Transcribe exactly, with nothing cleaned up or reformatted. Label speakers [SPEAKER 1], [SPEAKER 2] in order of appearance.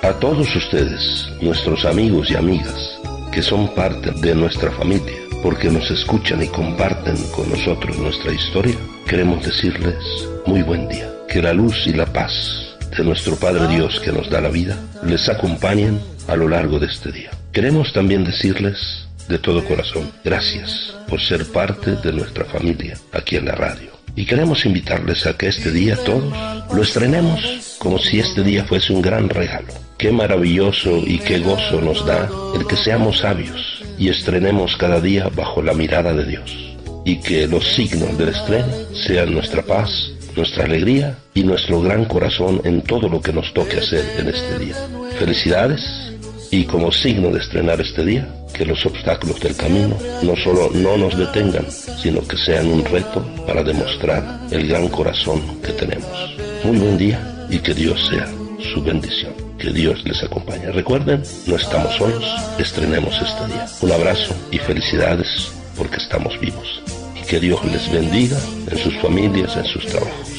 [SPEAKER 1] A todos ustedes, nuestros amigos y amigas, que son parte de nuestra familia, porque nos escuchan y comparten con nosotros nuestra historia, queremos decirles muy buen día. Que la luz y la paz de nuestro Padre Dios que nos da la vida les acompañen a lo largo de este día. Queremos también decirles de todo corazón gracias por ser parte de nuestra familia aquí en la radio. Y queremos invitarles a que este día todos lo estrenemos como si este día fuese un gran regalo. Qué maravilloso y qué gozo nos da el que seamos sabios y estrenemos cada día bajo la mirada de Dios. Y que los signos del estreno sean nuestra paz, nuestra alegría y nuestro gran corazón en todo lo que nos toque hacer en este día. Felicidades, y como signo de estrenar este día, que los obstáculos del camino no solo no nos detengan, sino que sean un reto para demostrar el gran corazón que tenemos. Muy buen día y que Dios sea su bendición. Que Dios les acompañe. Recuerden, no estamos solos, estrenemos este día. Un abrazo y felicidades porque estamos vivos. Y que Dios les bendiga en sus familias, en sus trabajos.